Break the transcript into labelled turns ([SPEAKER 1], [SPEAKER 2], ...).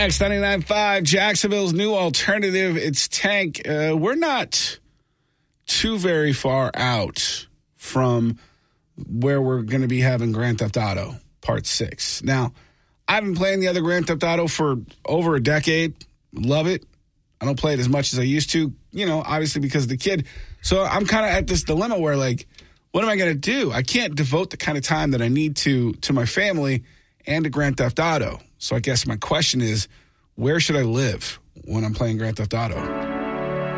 [SPEAKER 1] X99.5, Jacksonville's new alternative. It's Tank. We're not too very far out from where we're going to be having Grand Theft Auto Part 6. Now, I've been playing the other Grand Theft Auto for over a decade. Love it. I don't play it as much as I used to, obviously because of the kid. So I'm kind of at this dilemma where, what am I going to do? I can't devote the kind of time that I need to my family and to Grand Theft Auto. So I guess my question is, where should I live when I'm playing Grand Theft Auto?